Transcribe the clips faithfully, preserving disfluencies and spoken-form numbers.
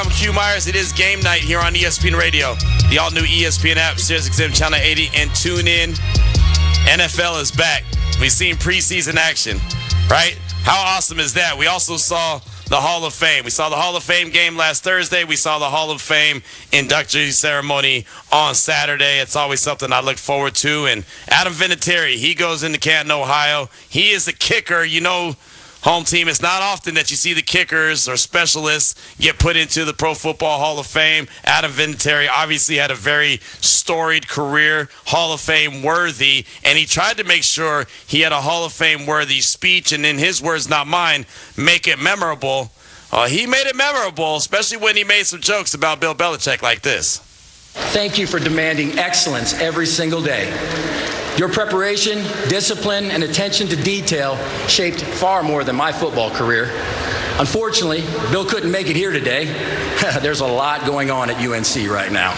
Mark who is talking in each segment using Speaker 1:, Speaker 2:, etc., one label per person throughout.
Speaker 1: I'm Q Myers. It is game night here on E S P N Radio, the all-new E S P N app, Sirius X M Channel eighty, and tune in. N F L is back. We've seen preseason action, right? How awesome is that? We also saw the Hall of Fame. We saw the Hall of Fame game last Thursday. We saw the Hall of Fame induction ceremony on Saturday. It's always something I look forward to. And Adam Vinatieri, he goes into Canton, Ohio. He is a kicker. You know, home team, it's not often that you see the kickers or specialists get put into the Pro Football Hall of Fame. Adam Vinatieri obviously had a very storied career, Hall of Fame worthy, and he tried to make sure he had a Hall of Fame worthy speech, and in his words, not mine, make it memorable. Uh, he made it memorable, especially when he made some jokes about Bill Belichick like this.
Speaker 2: Thank you for demanding excellence every single day. Your preparation, discipline, and attention to detail shaped far more than my football career. Unfortunately, Bill couldn't make it here today. There's a lot going on at U N C right now.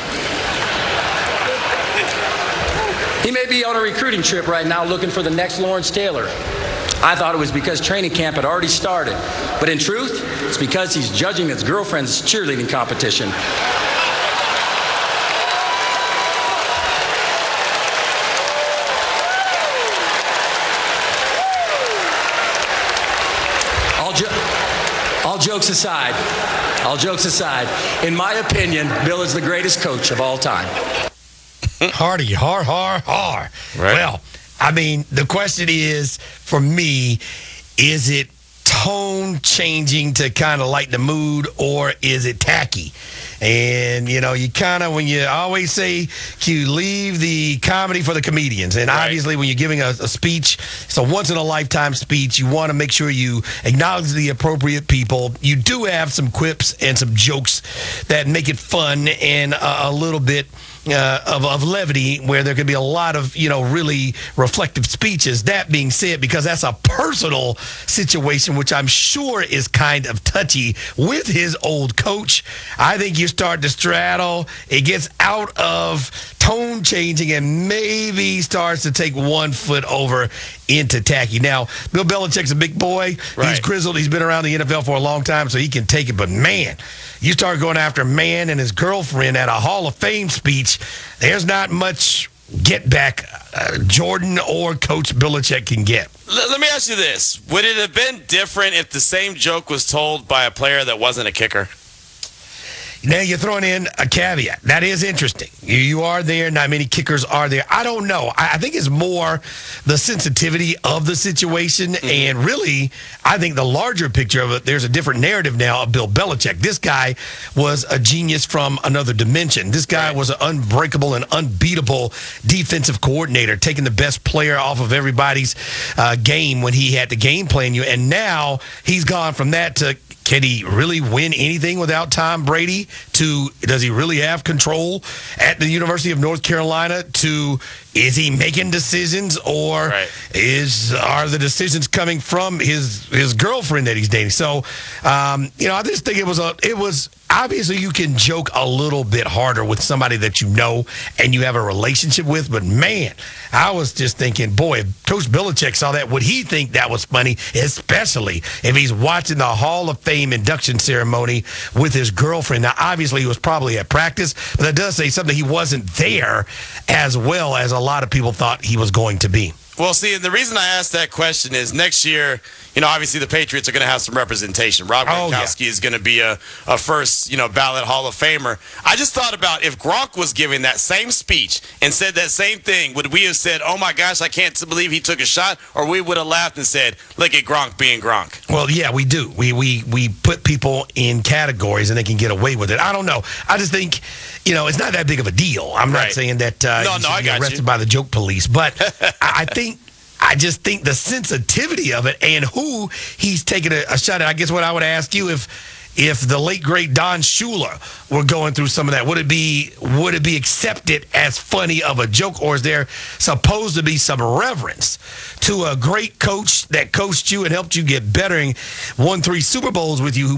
Speaker 2: He may be on a recruiting trip right now looking for the next Lawrence Taylor. I thought it was because training camp had already started, but in truth, it's because he's judging his girlfriend's cheerleading competition. All jokes aside, all jokes aside, in my opinion, Bill is the greatest coach of all time.
Speaker 3: Hardy, har, har, har. Right. Well, I mean, the question is, for me, is it tone changing to kind of lighten the mood, or is it tacky? And, you know, you kind of, when you always say you leave the comedy for the comedians. And right. Obviously, when you're giving a, a speech, it's a once-in-a-lifetime speech. You want to make sure you acknowledge the appropriate people. You do have some quips and some jokes that make it fun and a, a little bit Uh, of, of levity, where there could be a lot of, you know, really reflective speeches. That being said, because that's a personal situation, which I'm sure is kind of touchy with his old coach, I think you start to straddle. It gets out of tone changing and maybe starts to take one foot over into tacky. Now, Bill Belichick's a big boy. Right. He's grizzled. He's been around the N F L for a long time, so he can take it. But, man, you start going after man and his girlfriend at a Hall of Fame speech, there's not much get back uh, Jordan or Coach Belichick can get.
Speaker 1: L- let me ask you this. Would it have been different if the same joke was told by a player that wasn't a kicker?
Speaker 3: Now you're throwing in a caveat. That is interesting. You, you are there. Not many kickers are there. I don't know. I, I think it's more the sensitivity of the situation. Mm-hmm. And really, I think the larger picture of it, there's a different narrative now of Bill Belichick. This guy was a genius from another dimension. This guy right. was an unbreakable and unbeatable defensive coordinator, taking the best player off of everybody's uh, game when he had to game plan you. And now he's gone from that to, can he really win anything without Tom Brady? To, does he really have control at the University of North Carolina? To, is he making decisions, or right. is are the decisions coming from his his girlfriend that he's dating? So, um, you know, I just think it was a it was obviously you can joke a little bit harder with somebody that you know and you have a relationship with, but man, I was just thinking, boy, if Coach Belichick saw that, would he think that was funny? Especially if he's watching the Hall of Fame induction ceremony with his girlfriend. Now, obviously, he was probably at practice, but that does say something. He wasn't there as well as a lot of people thought he was going to be.
Speaker 1: Well, see, and the reason I asked that question is next year, you know, obviously the Patriots are going to have some representation. Rob Gronkowski oh, yeah. is going to be a, a first, you know, ballot Hall of Famer. I just thought about if Gronk was giving that same speech and said that same thing, would we have said, oh, my gosh, I can't believe he took a shot? Or we would have laughed and said, look at Gronk being Gronk.
Speaker 3: Well, yeah, we do. We, we, we put people in categories and they can get away with it. I don't know. I just think, you know, it's not that big of a deal. I'm right. not saying that uh,
Speaker 1: no,
Speaker 3: you
Speaker 1: no,
Speaker 3: should
Speaker 1: I
Speaker 3: be
Speaker 1: got
Speaker 3: arrested
Speaker 1: you.
Speaker 3: by the joke police. But I think I just think the sensitivity of it and who he's taking a, a shot at. I guess what I would ask you, if if the late great Don Shula were going through some of that, would it be would it be accepted as funny of a joke, or is there supposed to be some reverence to a great coach that coached you and helped you get better and won three Super Bowls with you, who